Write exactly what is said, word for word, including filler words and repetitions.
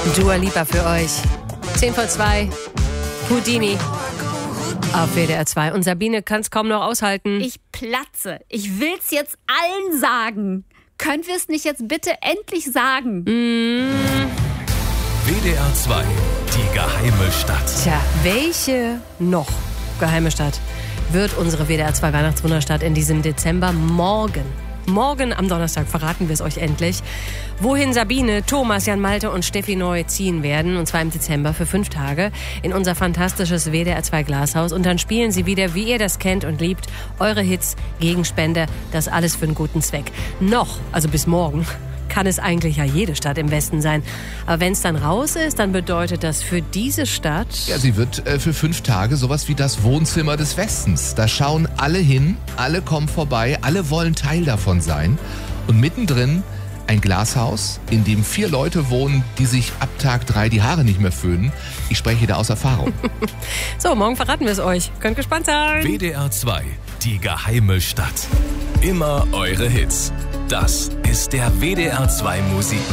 Dua Lipa für euch. zehn vor zwei. Houdini auf W D R zwei. Und Sabine kann es kaum noch aushalten. Ich platze. Ich will's jetzt allen sagen. Können wir es nicht jetzt bitte endlich sagen? Mm. W D R zwei, die geheime Stadt. Tja, welche noch geheime Stadt wird unsere W D R zwei Weihnachtswunderstadt in diesem Dezember? Morgen. Morgen am Donnerstag verraten wir es euch endlich, wohin Sabine, Thomas, Jan Malte und Steffi Neu ziehen werden. Und zwar im Dezember für fünf Tage in unser fantastisches W D R zwei Glashaus. Und dann spielen sie wieder, wie ihr das kennt und liebt, eure Hits, Gegenspende, das alles für einen guten Zweck. Noch, also bis morgen, kann es eigentlich ja jede Stadt im Westen sein. Aber wenn es dann raus ist, dann bedeutet das für diese Stadt... Ja, sie wird äh, für fünf Tage sowas wie das Wohnzimmer des Westens. Da schauen alle hin, alle kommen vorbei, alle wollen Teil davon sein. Und mittendrin ein Glashaus, in dem vier Leute wohnen, die sich ab Tag drei die Haare nicht mehr föhnen. Ich spreche da aus Erfahrung. So, morgen verraten wir es euch. Könnt gespannt sein. W D R zwei, die geheime Stadt. Immer eure Hits. Das ist der W D R zwei Musik.